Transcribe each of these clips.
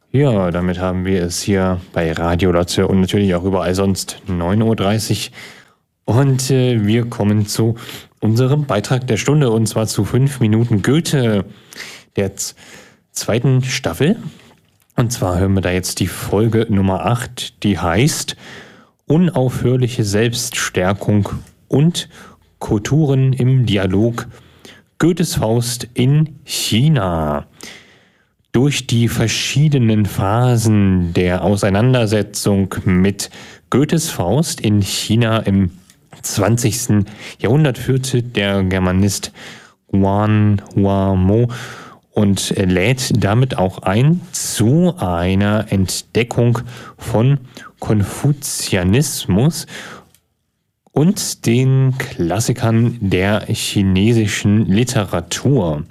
Ja, damit haben wir es hier bei Radio Lotze und natürlich auch überall sonst 9.30 Uhr. Und wir kommen zu unserem Beitrag der Stunde, und zwar zu 5 Minuten Goethe der zweiten Staffel. Und zwar hören wir da jetzt die Folge Nummer 8, die heißt Unaufhörliche Selbststärkung und Kulturen im Dialog, Goethes Faust in China. Durch die verschiedenen Phasen der Auseinandersetzung mit Goethes Faust in China im 20. Jahrhundert führte der Germanist Guan Huamo und lädt damit auch ein zu einer Entdeckung von Konfuzianismus und den Klassikern der chinesischen Literatur.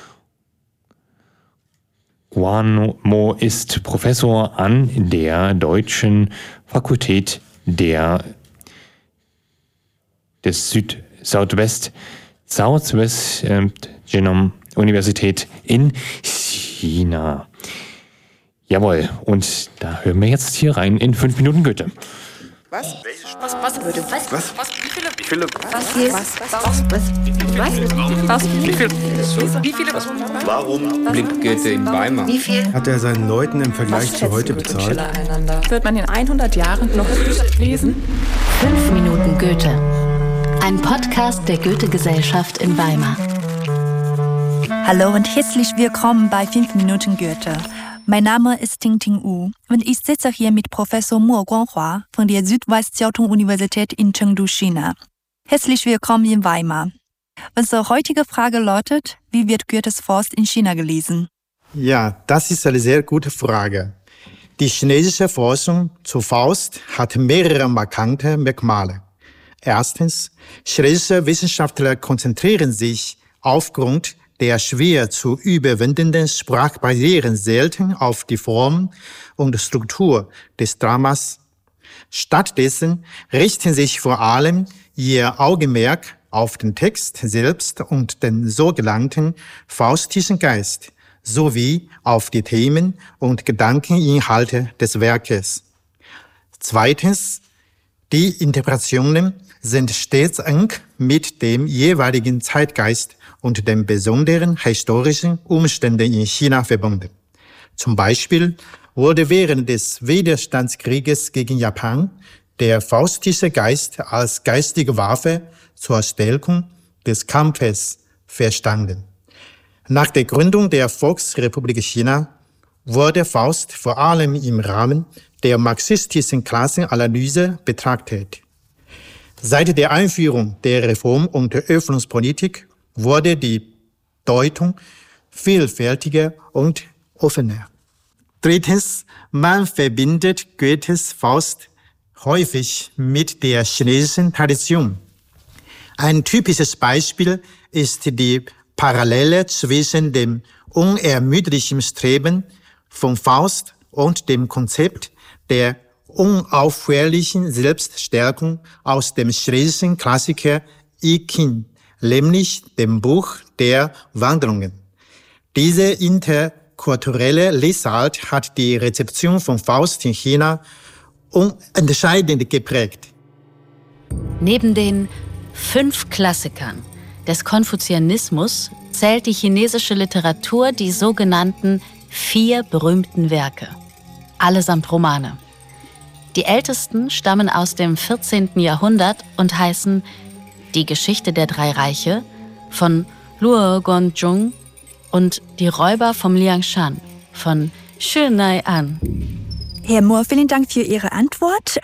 Guan ist Professor an der Deutschen Fakultät des Southwest Genome Universität in China. Jawohl, und da hören wir jetzt hier rein in 5 Minuten Goethe. Was? Was? Wie viele? Warum blickt Goethe in Weimar? Wie viel Hat er seinen Leuten im Vergleich zu heute bezahlt? Wird man in 100 Jahren noch lesen? 5 Minuten Goethe. Ein Podcast der Goethe-Gesellschaft in Weimar. Hallo und herzlich willkommen bei 5 Minuten Goethe. Mein Name ist Ting Wu und ich sitze hier mit Professor Mo Guanghua von der Südwest-Jiao-Tong-Universität in Chengdu, China. Herzlich willkommen in Weimar. Unsere heutige Frage lautet, wie wird Goethes Faust in China gelesen? Ja, das ist eine sehr gute Frage. Die chinesische Forschung zu Faust hat mehrere markante Merkmale. Erstens, chinesische Wissenschaftler konzentrieren sich aufgrund der schwer zu überwindenden Sprachbarrieren selten auf die Form und Struktur des Dramas. Stattdessen richten sich vor allem ihr Augenmerk auf den Text selbst und den sogenannten faustischen Geist, sowie auf die Themen und Gedankeninhalte des Werkes. Zweitens, die Interpretationen sind stets eng mit dem jeweiligen Zeitgeist und den besonderen historischen Umständen in China verbunden. Zum Beispiel wurde während des Widerstandskrieges gegen Japan der faustische Geist als geistige Waffe zur Stärkung des Kampfes verstanden. Nach der Gründung der Volksrepublik China wurde Faust vor allem im Rahmen der marxistischen Klassenanalyse betrachtet. Seit der Einführung der Reform- und Öffnungspolitik wurde die Deutung vielfältiger und offener. Drittens, man verbindet Goethes Faust häufig mit der chinesischen Tradition. Ein typisches Beispiel ist die Parallele zwischen dem unermüdlichen Streben von Faust und dem Konzept der unaufhörlichen Selbststärkung aus dem chinesischen Klassiker I Ching, nämlich dem Buch der Wanderungen. Diese interkulturelle Lesart hat die Rezeption von Faust in China entscheidend geprägt. Neben den 5 Klassikern des Konfuzianismus zählt die chinesische Literatur die sogenannten 4 berühmten Werke, allesamt Romane. Die ältesten stammen aus dem 14. Jahrhundert und heißen Die Geschichte der 3 Reiche von Luo Guanzhong und Die Räuber vom Liangshan von Xu Nai'an. Herr Mohr, vielen Dank für Ihre Antwort.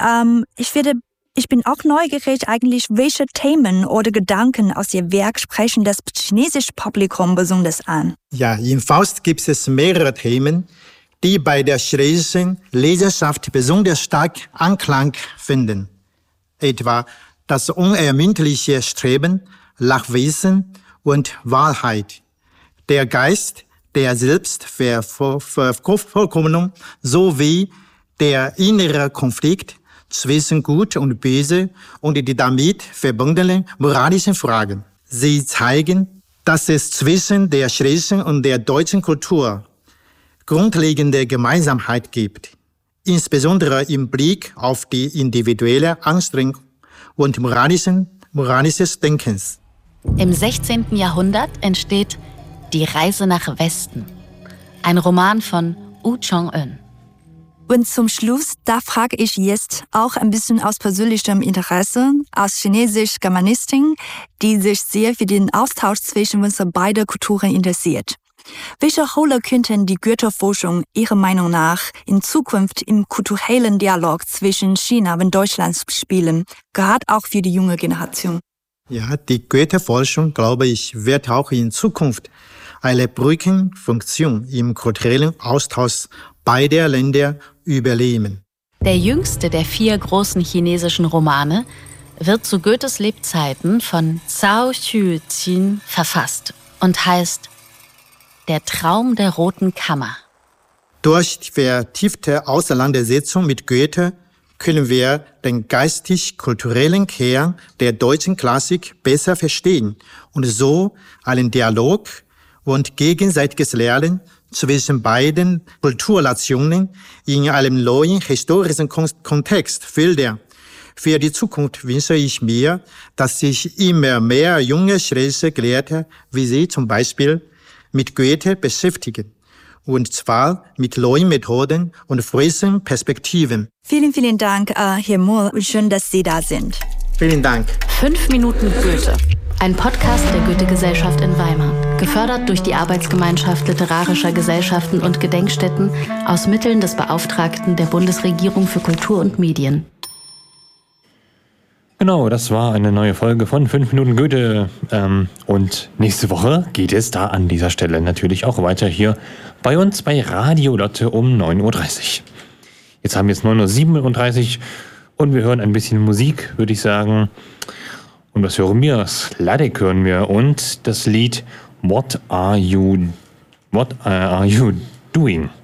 Ich bin auch neugierig eigentlich, welche Themen oder Gedanken aus Ihr Werk sprechen das chinesische Publikum besonders an? Ja, in Faust gibt es mehrere Themen, die bei der chinesischen Leserschaft besonders stark Anklang finden. Etwa das unermüdliche Streben nach Wissen und Wahrheit, der Geist der Selbstvervollkommnung sowie der innere Konflikt zwischen Gut und Böse und die damit verbundenen moralischen Fragen. Sie zeigen, dass es zwischen der chinesischen und der deutschen Kultur grundlegende Gemeinsamkeit gibt, insbesondere im Blick auf die individuelle Anstrengung und moralisches Denkens. Im 16. Jahrhundert entsteht Die Reise nach Westen, ein Roman von Woo Chong-eun. Und zum Schluss, da frage ich jetzt auch ein bisschen aus persönlichem Interesse, als Chinesisch-Germanistin, die sich sehr für den Austausch zwischen unseren beiden Kulturen interessiert. Welche Rolle könnten die Goethe-Forschung Ihrer Meinung nach in Zukunft im kulturellen Dialog zwischen China und Deutschland spielen, gerade auch für die junge Generation? Ja, die Goethe-Forschung, glaube ich, wird auch in Zukunft eine Brückenfunktion im kulturellen Austausch beider Länder übernehmen. Der jüngste der 4 großen chinesischen Romane wird zu Goethes Lebzeiten von Zhao Xueqin verfasst und heißt Der Traum der Roten Kammer. Durch die vertiefte Auseinandersetzung mit Goethe können wir den geistig-kulturellen Kern der deutschen Klassik besser verstehen und so einen Dialog und gegenseitiges Lernen zwischen beiden Kulturnationen in einem neuen historischen Kontext fördern. Für die Zukunft wünsche ich mir, dass sich immer mehr junge chinesische Gelehrte wie Sie zum Beispiel mit Goethe beschäftigen. Und zwar mit neuen Methoden und frischen Perspektiven. Vielen, vielen Dank, Herr Mohr, und schön, dass Sie da sind. Vielen Dank. 5 Minuten Goethe. Ein Podcast der Goethe-Gesellschaft in Weimar. Gefördert durch die Arbeitsgemeinschaft literarischer Gesellschaften und Gedenkstätten aus Mitteln des Beauftragten der Bundesregierung für Kultur und Medien. Genau, das war eine neue Folge von 5 Minuten Goethe. Und nächste Woche geht es da an dieser Stelle natürlich auch weiter hier bei uns bei Radio Lotte um 9.30 Uhr. Jetzt haben wir es 9.37 Uhr und wir hören ein bisschen Musik, würde ich sagen. Und was hören wir? Sladek hören wir und das Lied What Are You Doing?